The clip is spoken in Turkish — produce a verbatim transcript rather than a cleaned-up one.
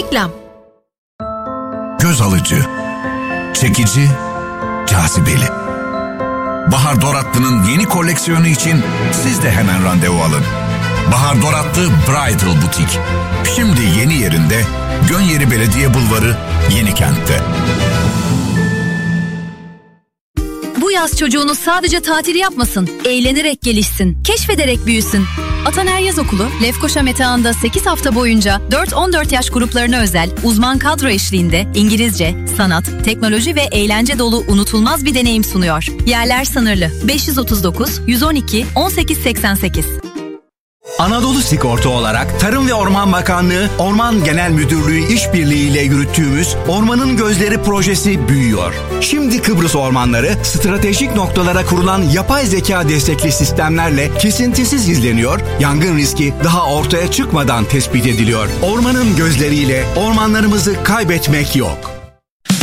Reklam. Göz alıcı, çekici, cazibeli. Bahar Doratlı'nın yeni koleksiyonu için siz de hemen randevu alın. Bahar Doratlı Bridal Butik. Şimdi yeni yerinde, Gönyeri Belediye Bulvarı, Yenikent'te. Bu yaz çocuğunuz sadece tatil yapmasın, eğlenerek gelişsin, keşfederek büyüsün. Ataner Yaz Okulu, Lefkoşa Metehan'da sekiz hafta boyunca dört on dört yaş gruplarına özel uzman kadro eşliğinde İngilizce, sanat, teknoloji ve eğlence dolu unutulmaz bir deneyim sunuyor. Yerler sınırlı. beş yüz otuz dokuz yüz on iki on sekiz seksen sekiz. Anadolu Sigorta olarak Tarım ve Orman Bakanlığı Orman Genel Müdürlüğü işbirliğiyle yürüttüğümüz Ormanın Gözleri projesi büyüyor. Şimdi Kıbrıs ormanları stratejik noktalara kurulan yapay zeka destekli sistemlerle kesintisiz izleniyor, yangın riski daha ortaya çıkmadan tespit ediliyor. Ormanın gözleriyle ormanlarımızı kaybetmek yok.